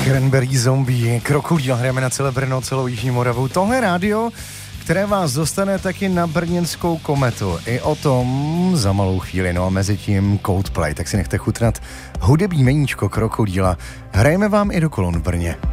Cranberry Zombie, Krokodýl, hrajeme na celé Brno, celou Jižní Moravu. Tohle rádio, které vás dostane taky na brněnskou kometu. I o tom za malou chvíli, no a mezi tím Coldplay, tak si nechte chutnat hudební meníčko Krokodýla. Hrajeme vám i do kolon v Brně.